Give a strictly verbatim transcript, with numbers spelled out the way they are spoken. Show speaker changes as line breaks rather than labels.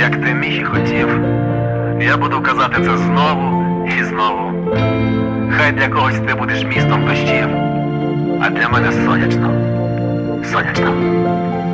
як ти міг і хотів. Я буду казати це знову і знову. Хай для когось ти будеш містом дощів, а для мене сонячно, сонячно.